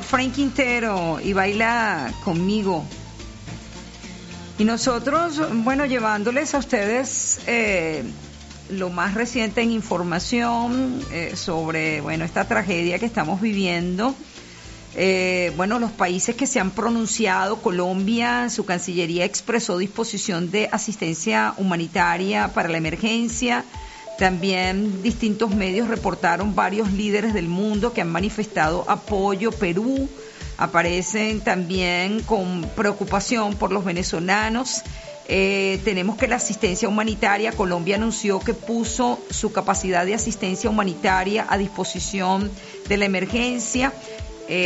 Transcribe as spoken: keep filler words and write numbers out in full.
Frank Quintero y Baila Conmigo. Y nosotros, bueno, llevándoles a ustedes eh, lo más reciente en información eh, sobre, bueno, esta tragedia que estamos viviendo. Eh, bueno, los países que se han pronunciado, Colombia, su Cancillería expresó disposición de asistencia humanitaria para la emergencia. También distintos medios reportaron varios líderes del mundo que han manifestado apoyo. Perú aparecen también con preocupación por los venezolanos. Eh, tenemos que la asistencia humanitaria, Colombia anunció que puso su capacidad de asistencia humanitaria a disposición de la emergencia.